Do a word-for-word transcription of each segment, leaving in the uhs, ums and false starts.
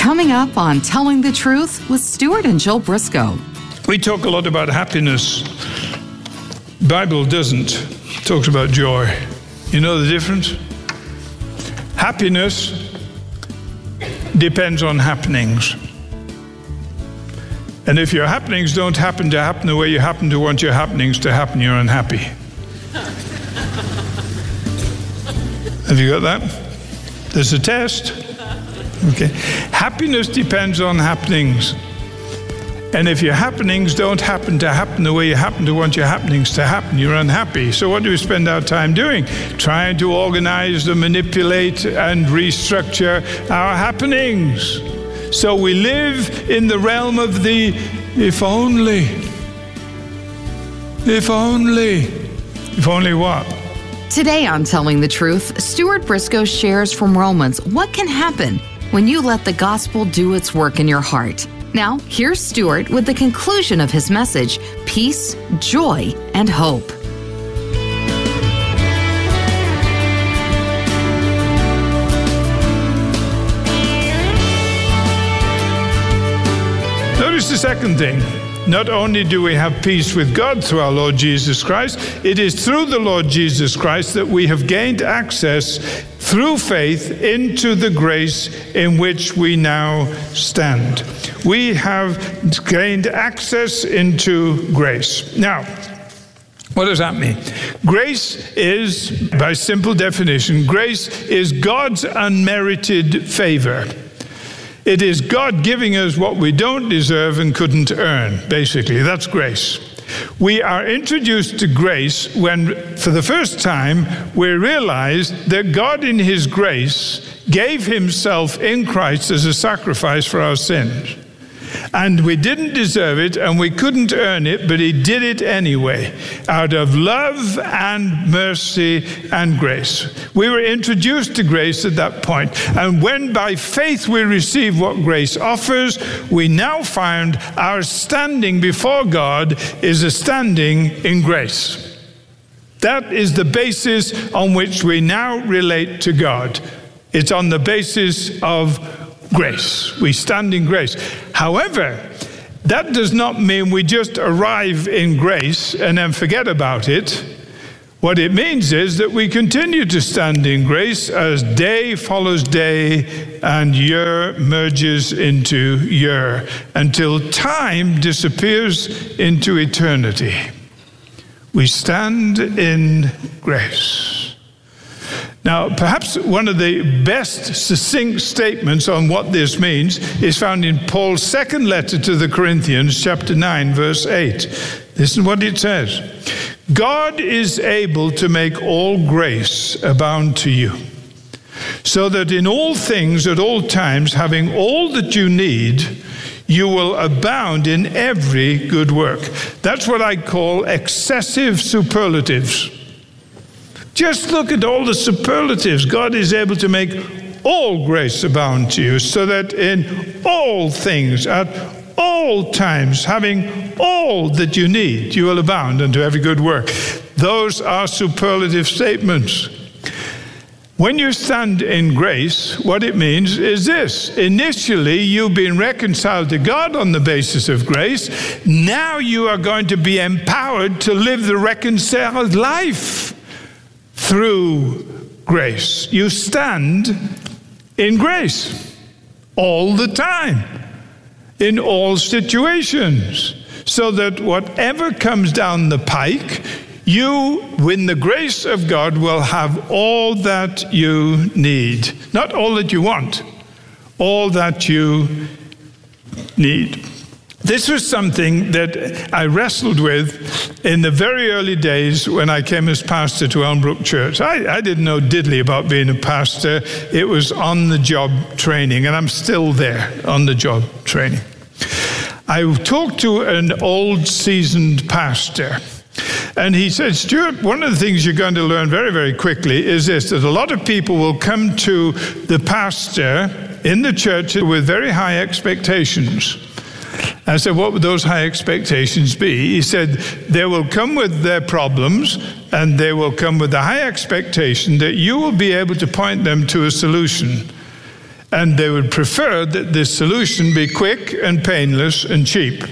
coming up on Telling the Truth with Stuart and Jill Briscoe. We talk a lot about happiness. The Bible doesn't. It talks about joy. You know the difference? Happiness depends on happenings. And if your happenings don't happen to happen the way you happen to want your happenings to happen, you're unhappy. Have you got that? There's a test. Okay. Happiness depends on happenings. And if your happenings don't happen to happen the way you happen to want your happenings to happen, you're unhappy. So what do we spend our time doing? Trying to organize and manipulate and restructure our happenings. So we live in the realm of the if only. If only. If only what? Today on Telling the Truth, Stuart Briscoe shares from Romans what can happen when you let the gospel do its work in your heart. Now, here's Stuart with the conclusion of his message, Peace, Joy, and Hope. Notice the second thing. Not only do we have peace with God through our Lord Jesus Christ, it is through the Lord Jesus Christ that we have gained access through faith into the grace in which we now stand. We have gained access into grace. Now, what does that mean? Grace is, by simple definition, grace is God's unmerited favor. It is God giving us what we don't deserve and couldn't earn, basically. That's grace. We are introduced to grace when, for the first time, we realize that God in His grace gave Himself in Christ as a sacrifice for our sins. And we didn't deserve it, and we couldn't earn it, but He did it anyway, out of love and mercy and grace. We were introduced to grace at that point. And when by faith we receive what grace offers, we now find our standing before God is a standing in grace. That is the basis on which we now relate to God. It's on the basis of grace. We stand in grace. However, that does not mean we just arrive in grace and then forget about it. What it means is that we continue to stand in grace as day follows day and year merges into year until time disappears into eternity. We stand in grace. Now, perhaps one of the best succinct statements on what this means is found in Paul's second letter to the Corinthians, chapter nine, verse eight. Listen what it says. God is able to make all grace abound to you, so that in all things at all times, having all that you need, you will abound in every good work. That's what I call excessive superlatives. Just look at all the superlatives. God is able to make all grace abound to you, so that in all things, at all times, having all that you need, you will abound unto every good work. Those are superlative statements. When you stand in grace, what it means is this. Initially, you've been reconciled to God on the basis of grace. Now you are going to be empowered to live the reconciled life through grace. You stand in grace all the time, in all situations, so that whatever comes down the pike, you, in the grace of God, will have all that you need. Not all that you want, all that you need. This was something that I wrestled with in the very early days when I came as pastor to Elmbrook Church. I, I didn't know diddly about being a pastor. It was on-the-job training, and I'm still there, on-the-job training. I talked to an old, seasoned pastor, and he said, Stuart, one of the things you're going to learn very, very quickly is this, that a lot of people will come to the pastor in the church with very high expectations. I said, what would those high expectations be? He said, they will come with their problems, and they will come with the high expectation that you will be able to point them to a solution. And they would prefer that the solution be quick and painless and cheap.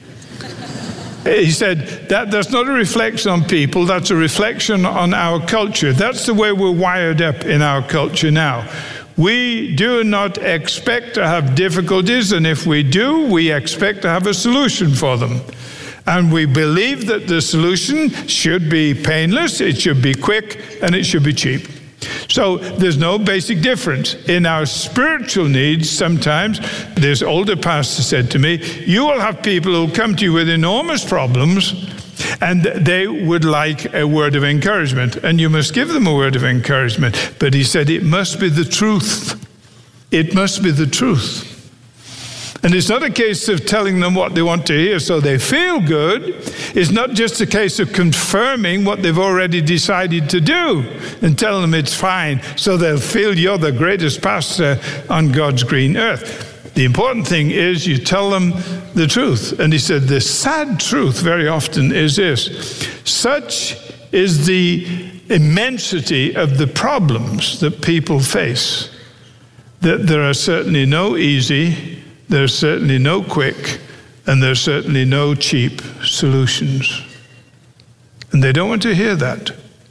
He said, that, that's not a reflection on people, that's a reflection on our culture. That's the way we're wired up in our culture now. We do not expect to have difficulties, and if we do, we expect to have a solution for them. And we believe that the solution should be painless, it should be quick, and it should be cheap. So there's no basic difference. In our spiritual needs, sometimes, this older pastor said to me, you will have people who come to you with enormous problems, and they would like a word of encouragement. And you must give them a word of encouragement. But he said, it must be the truth. It must be the truth. And it's not a case of telling them what they want to hear so they feel good. It's not just a case of confirming what they've already decided to do and telling them it's fine so they'll feel you're the greatest pastor on God's green earth. The important thing is you tell them the truth. And he said the sad truth very often is this. Such is the immensity of the problems that people face that there are certainly no easy, there's certainly no quick, and there's certainly no cheap solutions. And they don't want to hear that.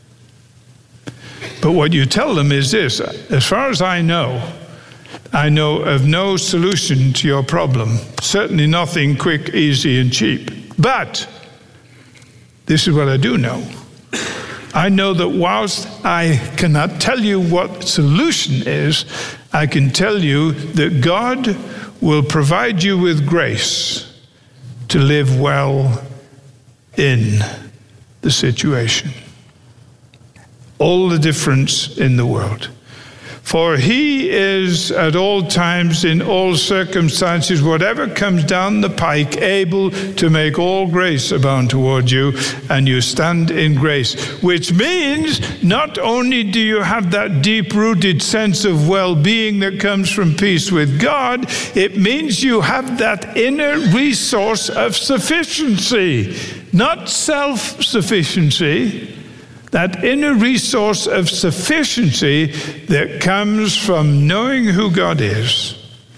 But what you tell them is this, as far as I know, I know of no solution to your problem. Certainly nothing quick, easy, and cheap. But this is what I do know. I know that whilst I cannot tell you what solution is, I can tell you that God will provide you with grace to live well in the situation. All the difference in the world. For he is at all times, in all circumstances, whatever comes down the pike, able to make all grace abound toward you, and you stand in grace. Which means not only do you have that deep-rooted sense of well-being that comes from peace with God, it means you have that inner resource of sufficiency, not self-sufficiency. That inner resource of sufficiency that comes from knowing who God is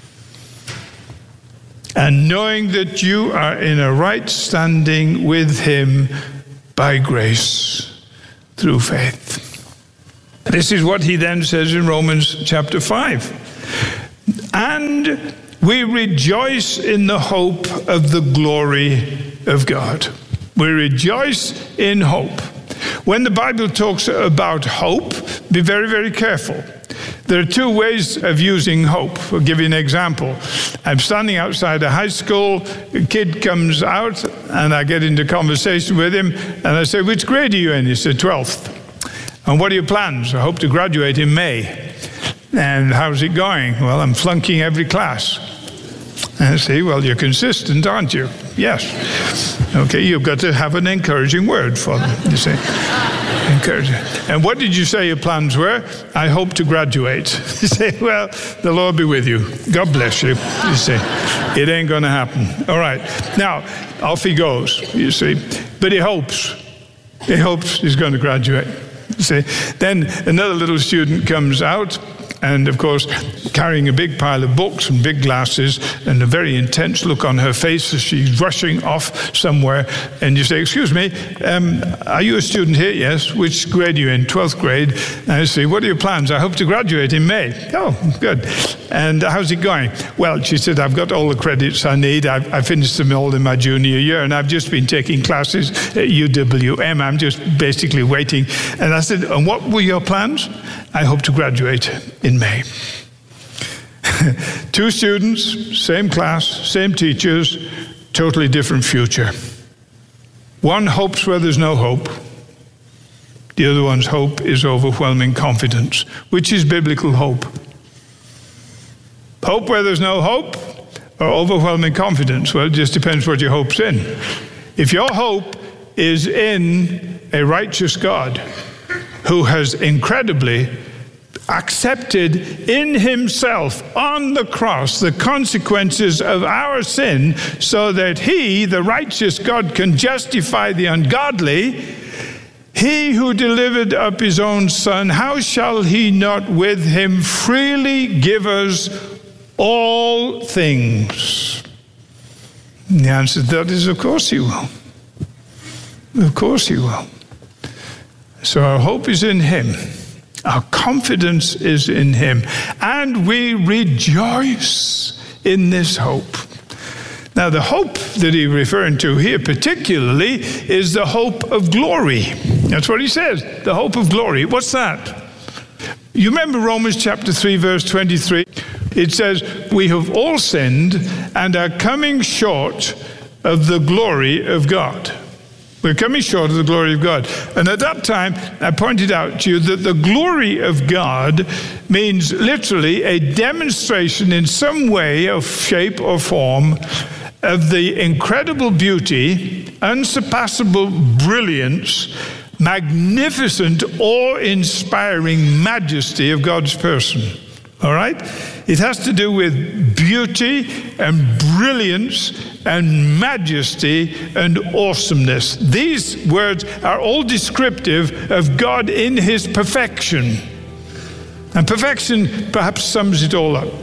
and knowing that you are in a right standing with Him by grace through faith. This is what he then says in Romans chapter five. And we rejoice in the hope of the glory of God. We rejoice in hope. When the Bible talks about hope, be very, very careful. There are two ways of using hope. I'll give you an example. I'm standing outside a high school, a kid comes out, and I get into conversation with him, and I say, which grade are you in? He said, twelfth. And what are your plans? I hope to graduate in May. And how's it going? Well, I'm flunking every class. And I say, well, you're consistent, aren't you? Yes. Okay, you've got to have an encouraging word for them, you see. Encouraging. And what did you say your plans were? I hope to graduate. You say, well, the Lord be with you. God bless you. You see, it ain't going to happen. All right. Now, off he goes, you see. But he hopes. He hopes he's going to graduate. You see. Then another little student comes out, and of course, carrying a big pile of books and big glasses and a very intense look on her face as she's rushing off somewhere. And you say, excuse me, um, are you a student here? Yes. Which grade are you in? twelfth grade. And I say, what are your plans? I hope to graduate in May. Oh, good. And how's it going? Well, she said, I've got all the credits I need. I've, I finished them all in my junior year, and I've just been taking classes at U W M. I'm just basically waiting. And I said, and what were your plans? I hope to graduate in May. Two students, same class, same teachers, totally different future. One hopes where there's no hope. The other one's hope is overwhelming confidence, which is biblical hope. Hope where there's no hope, or overwhelming confidence? Well, it just depends what your hope's in. If your hope is in a righteous God who has incredibly accepted in himself on the cross the consequences of our sin so that he, the righteous God, can justify the ungodly, He who delivered up his own Son, how shall he not with him freely give us all things? And the answer to that is, of course he will. Of course he will. So our hope is in him. Our confidence is in him. And we rejoice in this hope. Now, the hope that he's referring to here particularly is the hope of glory. That's what he says, the hope of glory. What's that? You remember Romans chapter three, verse twenty-three? It says, we have all sinned and are coming short of the glory of God. We're coming short of the glory of God. And at that time, I pointed out to you that the glory of God means literally a demonstration in some way of shape or form of the incredible beauty, unsurpassable brilliance, magnificent, awe-inspiring majesty of God's person. All right? It has to do with beauty and brilliance and majesty and awesomeness. These words are all descriptive of God in his perfection. And perfection perhaps sums it all up.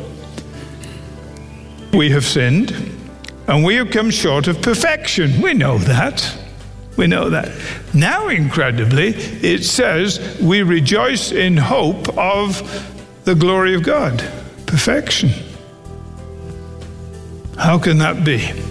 We have sinned, and we have come short of perfection. We know that. We know that. Now, incredibly, it says we rejoice in hope of the glory of God. Perfection. How can that be?